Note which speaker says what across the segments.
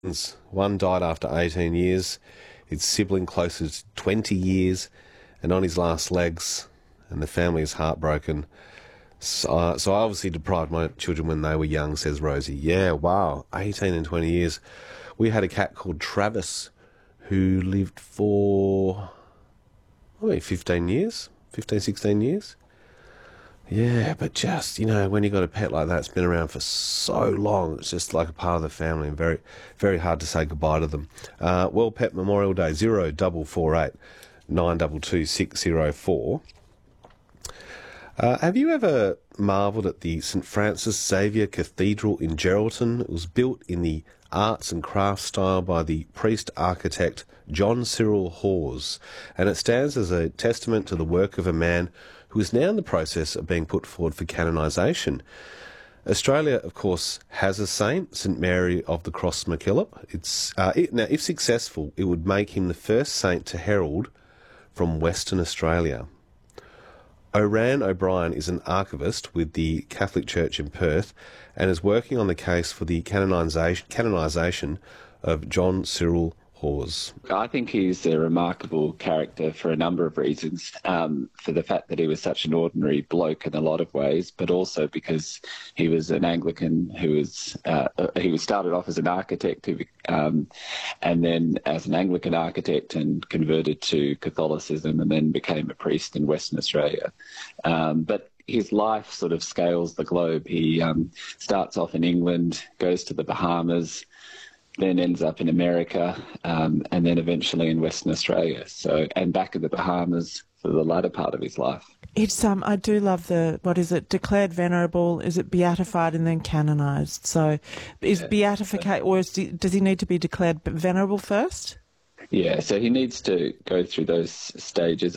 Speaker 1: One died after 18 years, his sibling closer to 20 years, and on his last legs, and the family is heartbroken. So I obviously deprived my children when they were young, says Rosie. Yeah, wow, 18 and 20 years. We had a cat called Travis who lived for, 15 years, 15, 16 years. Yeah, but just, when you got a pet like that, it's been around for so long, it's just like a part of the family and very, very hard to say goodbye to them. World Pet Memorial Day, 0448 922 604. Have you ever marvelled at the St Francis Xavier Cathedral in Geraldton? It was built in the arts and crafts style by the priest-architect John Cyril Hawes, and it stands as a testament to the work of a man who is now in the process of being put forward for canonisation. Australia, of course, has a saint, St Mary of the Cross MacKillop. Now, if successful, it would make him the first saint to herald from Western Australia. Oran O'Brien is an archivist with the Catholic Church in Perth and is working on the case for the canonisation of John Cyril Hawes.
Speaker 2: I think he's a remarkable character for a number of reasons, for the fact that he was such an ordinary bloke in a lot of ways, but also because he was an Anglican he was started off as an architect and then as an Anglican architect and converted to Catholicism and then became a priest in Western Australia. But his life sort of scales the globe. He starts off in England, goes to the Bahamas, then ends up in America, and then eventually in Western Australia. And back in the Bahamas for the latter part of his life.
Speaker 3: It's I do love declared venerable, is it beatified and then canonised? So is beatification, or does he need to be declared venerable first?
Speaker 2: Yeah, so he needs to go through those stages.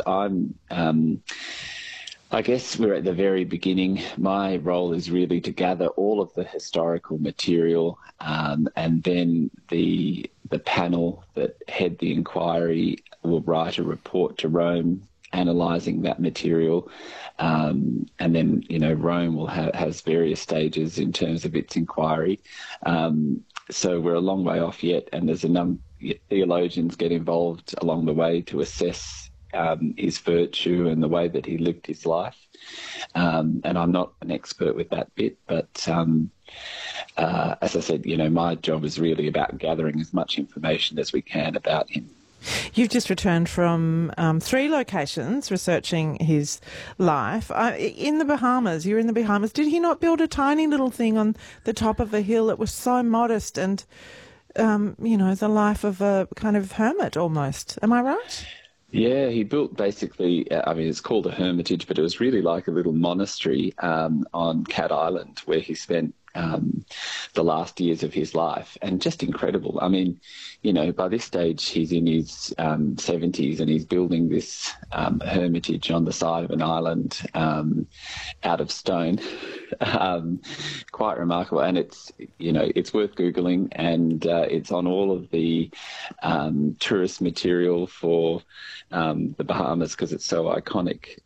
Speaker 2: I guess we're at the very beginning. My role is really to gather all of the historical material, and then the panel that head the inquiry will write a report to Rome analysing that material, and then Rome will has various stages in terms of its inquiry. So we're a long way off yet, and there's a number theologians get involved along the way to assess his virtue and the way that he lived his life. And I'm not an expert with that bit, but as I said, my job is really about gathering as much information as we can about him.
Speaker 3: You've just returned from 3 locations researching his life. In the Bahamas, you're in the Bahamas. Did he not build a tiny little thing on the top of a hill that was so modest and, the life of a kind of hermit almost? Am I right?
Speaker 2: Yeah, he built basically, it's called a hermitage, but it was really like a little monastery on Cat Island where he spent the last years of his life, and just incredible. By this stage he's in his 70s and he's building this hermitage on the side of an island out of stone. Quite remarkable, and it's worth Googling, and it's on all of the tourist material for the Bahamas because it's so iconic.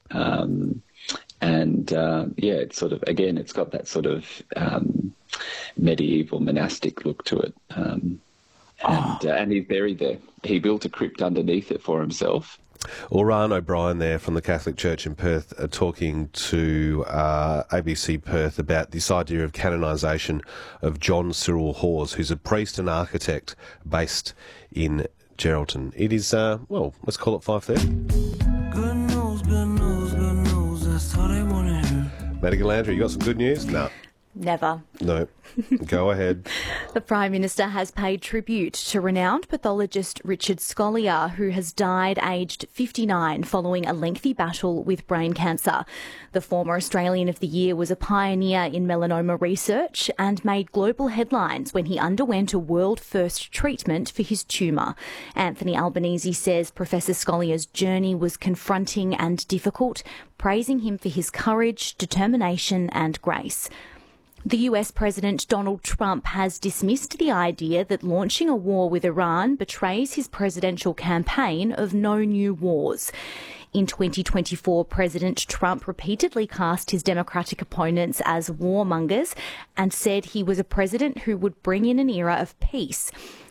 Speaker 2: It's sort of, again, it's got that sort of medieval monastic look to it. And he's buried there. He built a crypt underneath it for himself.
Speaker 1: Oran O'Brien there from the Catholic Church in Perth talking to ABC Perth about this idea of canonisation of John Cyril Hawes, who's a priest and architect based in Geraldton. It is, let's call it 5:30.
Speaker 4: Good news, good news, good news. That's all they want to hear.
Speaker 1: Matty Galandra, you got some good news? No.
Speaker 5: Never.
Speaker 1: No. Go ahead.
Speaker 5: The Prime Minister has paid tribute to renowned pathologist Richard Scolyer, who has died aged 59 following a lengthy battle with brain cancer. The former Australian of the Year was a pioneer in melanoma research and made global headlines when he underwent a world-first treatment for his tumour. Anthony Albanese says Professor Scolyer's journey was confronting and difficult, praising him for his courage, determination and grace. The US President Donald Trump has dismissed the idea that launching a war with Iran betrays his presidential campaign of no new wars. In 2024, President Trump repeatedly cast his Democratic opponents as warmongers and said he was a president who would bring in an era of peace.